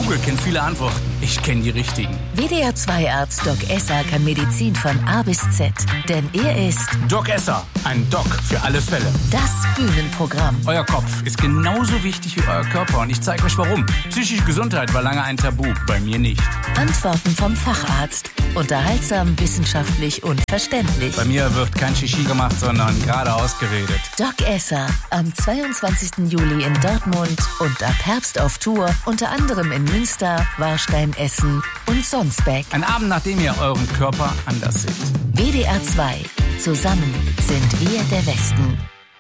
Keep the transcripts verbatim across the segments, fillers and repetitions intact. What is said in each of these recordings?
Google kennt viele Antworten. Ich kenne die richtigen. W D R zwei Arzt Doc Esser kann Medizin von A bis Z. Denn er ist Doc Esser, ein Doc für alle Fälle. Das Bühnenprogramm. Euer Kopf ist genauso wichtig wie euer Körper und ich zeige euch warum. Psychische Gesundheit war lange ein Tabu, bei mir nicht. Antworten vom Facharzt. Unterhaltsam, wissenschaftlich und verständlich. Bei mir wird kein Shishi gemacht, sondern geradeaus geredet. Doc Esser, am zweiundzwanzigsten Juli in Dortmund und ab Herbst auf Tour, unter anderem in Münster, Warstein, Essen und Sonsbeck. Ein Abend, nachdem ihr euren Körper anders seht. W D R zwei. Zusammen sind wir der Westen.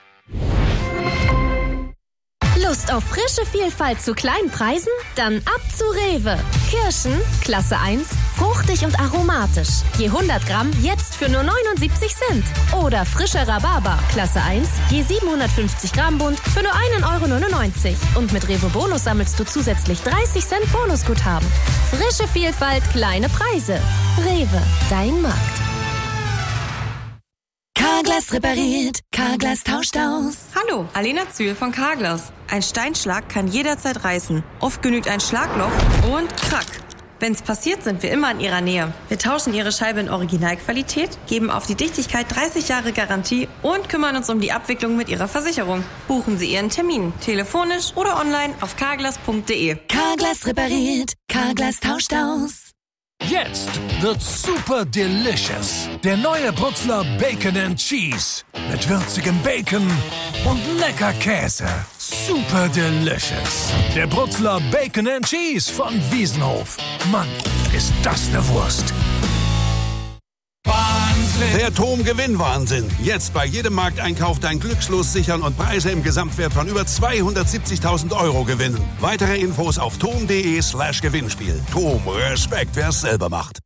Lust auf frische Vielfalt zu kleinen Preisen? Dann ab zu Rewe. Kirschen, Klasse eins, fruchtig und aromatisch. Je hundert Gramm jetzt für nur neunundsiebzig Cent. Oder frische Rhabarber, Klasse eins, je siebenhundertfünfzig Gramm Bund für nur ein Euro neunundneunzig. Und mit Rewe Bonus sammelst du zusätzlich dreißig Cent Bonusguthaben. Frische Vielfalt, kleine Preise. Rewe, dein Markt. Carglass repariert, Carglass tauscht aus. Hallo, Alena Zühl von Carglass. Ein Steinschlag kann jederzeit reißen. Oft genügt ein Schlagloch und krack. Wenn's passiert, sind wir immer in Ihrer Nähe. Wir tauschen Ihre Scheibe in Originalqualität, geben auf die Dichtigkeit dreißig Jahre Garantie und kümmern uns um die Abwicklung mit Ihrer Versicherung. Buchen Sie Ihren Termin, telefonisch oder online auf carglass punkt de. Carglass repariert, Carglass tauscht aus. Jetzt wird's super delicious. Der neue Brutzler Bacon and Cheese. Mit würzigem Bacon und lecker Käse. Super delicious. Der Brutzler Bacon and Cheese von Wiesenhof. Mann, ist das eine Wurst. Der T O M-Gewinnwahnsinn. Jetzt bei jedem Markteinkauf dein Glückslos sichern und Preise im Gesamtwert von über zweihundertsiebzigtausend Euro gewinnen. Weitere Infos auf tom.de slash Gewinnspiel. T O M, Respekt, wer es selber macht.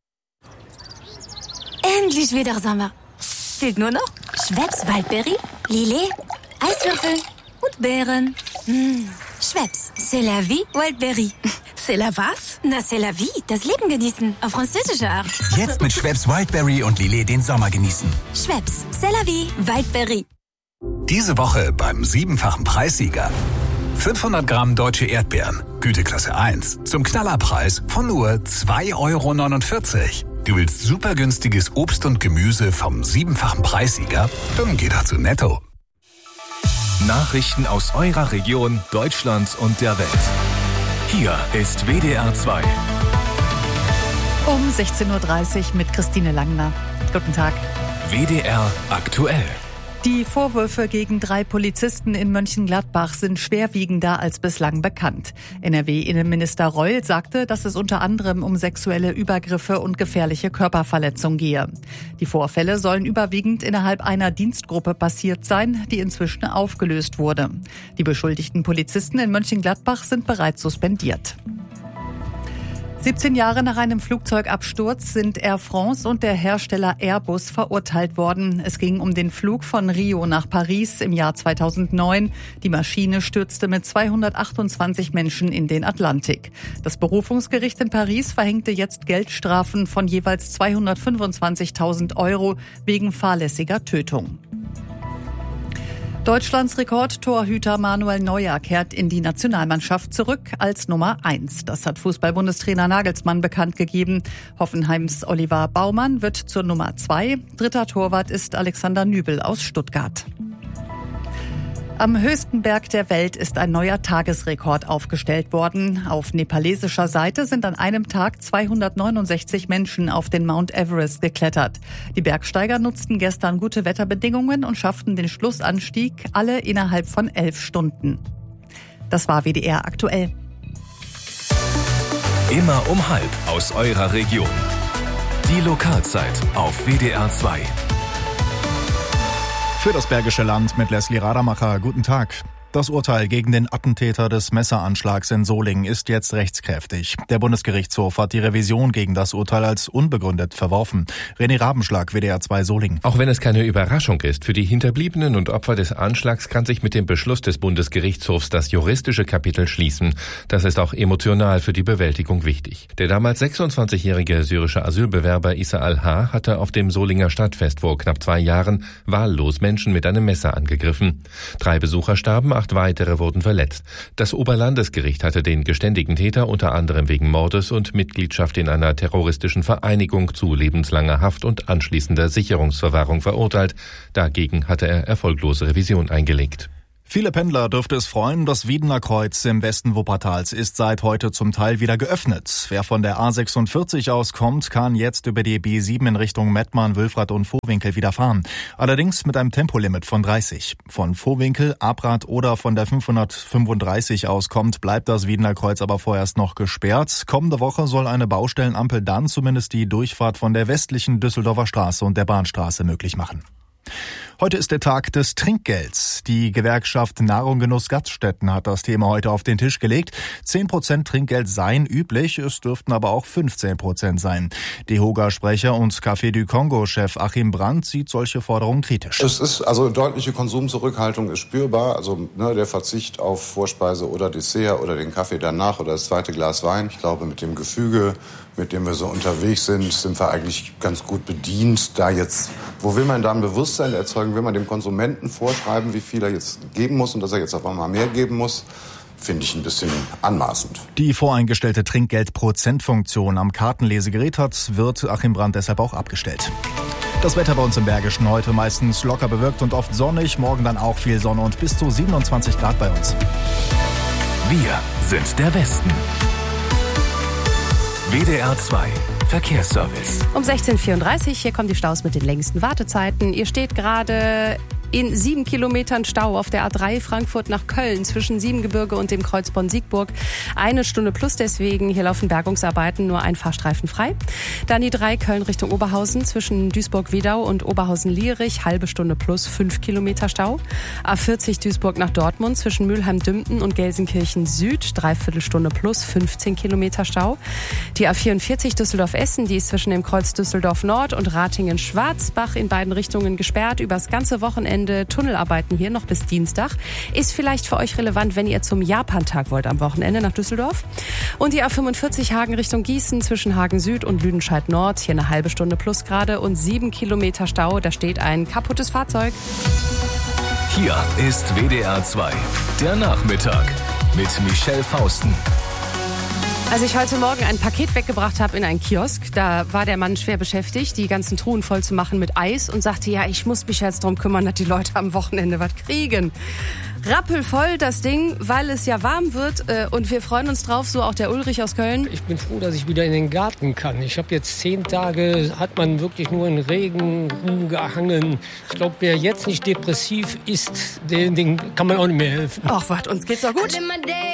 Endlich wieder Sommer. Fehlt nur noch Schweppes Waldberry, Lillet, Eiswürfel und Beeren. Mmh. Schweppes, c'est la vie, Wildberry. C'est la was? Na, c'est la vie, das Leben genießen, auf französische Art. Jetzt mit Schweppes Wildberry und Lillet den Sommer genießen. Schweppes, c'est la vie, Wildberry. Diese Woche beim siebenfachen Preissieger. fünfhundert Gramm deutsche Erdbeeren, Güteklasse eins, zum Knallerpreis von nur zwei Euro neunundvierzig. Du willst super günstiges Obst und Gemüse vom siebenfachen Preissieger? Dann geh doch zu Netto. Nachrichten aus eurer Region, Deutschlands und der Welt. Hier ist W D R zwei. Um sechzehn Uhr dreißig mit Christine Langner. Guten Tag. W D R aktuell. Die Vorwürfe gegen drei Polizisten in Mönchengladbach sind schwerwiegender als bislang bekannt. N R W-Innenminister Reul sagte, dass es unter anderem um sexuelle Übergriffe und gefährliche Körperverletzung gehe. Die Vorfälle sollen überwiegend innerhalb einer Dienstgruppe passiert sein, die inzwischen aufgelöst wurde. Die beschuldigten Polizisten in Mönchengladbach sind bereits suspendiert. siebzehn Jahre nach einem Flugzeugabsturz sind Air France und der Hersteller Airbus verurteilt worden. Es ging um den Flug von Rio nach Paris im Jahr zweitausendneun. Die Maschine stürzte mit zweihundertachtundzwanzig Menschen in den Atlantik. Das Berufungsgericht in Paris verhängte jetzt Geldstrafen von jeweils zweihundertfünfundzwanzigtausend Euro wegen fahrlässiger Tötung. Deutschlands Rekordtorhüter Manuel Neuer kehrt in die Nationalmannschaft zurück als Nummer eins. Das hat Fußball-Bundestrainer Nagelsmann bekannt gegeben. Hoffenheims Oliver Baumann wird zur Nummer zwei. Dritter Torwart ist Alexander Nübel aus Stuttgart. Am höchsten Berg der Welt ist ein neuer Tagesrekord aufgestellt worden. Auf nepalesischer Seite sind an einem Tag zweihundertneunundsechzig Menschen auf den Mount Everest geklettert. Die Bergsteiger nutzten gestern gute Wetterbedingungen und schafften den Schlussanstieg alle innerhalb von elf Stunden. Das war W D R aktuell. Immer um halb aus eurer Region. Die Lokalzeit auf W D R zwei. Für das Bergische Land mit Leslie Rademacher. Guten Tag. Das Urteil gegen den Attentäter des Messeranschlags in Solingen ist jetzt rechtskräftig. Der Bundesgerichtshof hat die Revision gegen das Urteil als unbegründet verworfen. René Rabenschlag, W D R zwei Solingen. Auch wenn es keine Überraschung ist, für die Hinterbliebenen und Opfer des Anschlags kann sich mit dem Beschluss des Bundesgerichtshofs das juristische Kapitel schließen. Das ist auch emotional für die Bewältigung wichtig. Der damals sechsundzwanzigjährige syrische Asylbewerber Issa Al-Ha hatte auf dem Solinger Stadtfest vor knapp zwei Jahren wahllos Menschen mit einem Messer angegriffen. Drei Besucher starben, acht weitere wurden verletzt. Das Oberlandesgericht hatte den geständigen Täter unter anderem wegen Mordes und Mitgliedschaft in einer terroristischen Vereinigung zu lebenslanger Haft und anschließender Sicherungsverwahrung verurteilt. Dagegen hatte er erfolglose Revision eingelegt. Viele Pendler dürfte es freuen, das Wiedener Kreuz im Westen Wuppertals ist seit heute zum Teil wieder geöffnet. Wer von der A sechsundvierzig aus kommt, kann jetzt über die B sieben in Richtung Mettmann, Wülfrath und Vohwinkel wieder fahren. Allerdings mit einem Tempolimit von dreißig. Von Vohwinkel, Abrath oder von der fünfhundertfünfunddreißig aus kommt, bleibt das Wiedener Kreuz aber vorerst noch gesperrt. Kommende Woche soll eine Baustellenampel dann zumindest die Durchfahrt von der westlichen Düsseldorfer Straße und der Bahnstraße möglich machen. Heute ist der Tag des Trinkgelds. Die Gewerkschaft Nahrung Genuss Gaststätten hat das Thema heute auf den Tisch gelegt. zehn Prozent Trinkgeld seien üblich, es dürften aber auch fünfzehn Prozent sein. DEHOGA-Sprecher und Café du Congo-Chef Achim Brandt sieht solche Forderungen kritisch. Es ist also eine deutliche Konsumzurückhaltung ist spürbar. Also ne, der Verzicht auf Vorspeise oder Dessert oder den Kaffee danach oder das zweite Glas Wein. Ich glaube, mit dem Gefüge, mit dem wir so unterwegs sind, sind wir eigentlich ganz gut bedient. Da jetzt, wo will man da ein Bewusstsein erzeugen? Will man dem Konsumenten vorschreiben, wie viel er jetzt geben muss und dass er jetzt auf einmal mehr geben muss? Finde ich ein bisschen anmaßend. Die voreingestellte Trinkgeld-Prozentfunktion am Kartenlesegerät hat, wird Achim Brandt deshalb auch abgestellt. Das Wetter bei uns im Bergischen heute meistens locker bewölkt und oft sonnig. Morgen dann auch viel Sonne und bis zu siebenundzwanzig Grad bei uns. Wir sind der Westen. W D R zwei Verkehrsservice. Um sechzehn Uhr vierunddreißig, hier kommen die Staus mit den längsten Wartezeiten. Ihr steht gerade in sieben Kilometern Stau auf der A drei Frankfurt nach Köln zwischen Siebengebirge und dem Kreuz Bonn-Siegburg. Eine Stunde plus deswegen. Hier laufen Bergungsarbeiten, nur ein Fahrstreifen frei. Dann die drei Köln Richtung Oberhausen zwischen Duisburg-Wedau und Oberhausen-Lierich. Halbe Stunde plus fünf Kilometer Stau. A vierzig Duisburg nach Dortmund zwischen Mülheim-Dümpten und Gelsenkirchen Süd. Dreiviertel Stunde plus fünfzehn Kilometer Stau. Die A vierundvierzig Düsseldorf-Essen, die ist zwischen dem Kreuz Düsseldorf Nord und Ratingen-Schwarzbach in beiden Richtungen gesperrt. Übers ganze Wochenende Tunnelarbeiten hier noch bis Dienstag. Ist vielleicht für euch relevant, wenn ihr zum Japantag wollt am Wochenende nach Düsseldorf. Und die A fünfundvierzig Hagen Richtung Gießen zwischen Hagen Süd und Lüdenscheid Nord. Hier eine halbe Stunde plus gerade und sieben Kilometer Stau. Da steht ein kaputtes Fahrzeug. Hier ist W D R zwei, der Nachmittag mit Michelle Fausten. Als ich heute Morgen ein Paket weggebracht habe in einen Kiosk, da war der Mann schwer beschäftigt, die ganzen Truhen voll zu machen mit Eis und sagte, ja, ich muss mich jetzt darum kümmern, dass die Leute am Wochenende was kriegen. Rappelvoll das Ding, weil es ja warm wird äh, und wir freuen uns drauf, so auch der Ulrich aus Köln. Ich bin froh, dass ich wieder in den Garten kann. Ich habe jetzt zehn Tage, hat man wirklich nur in Regen rumgehangen. Ich glaube, wer jetzt nicht depressiv ist, den, den kann man auch nicht mehr helfen. Ach, was, uns geht's doch gut.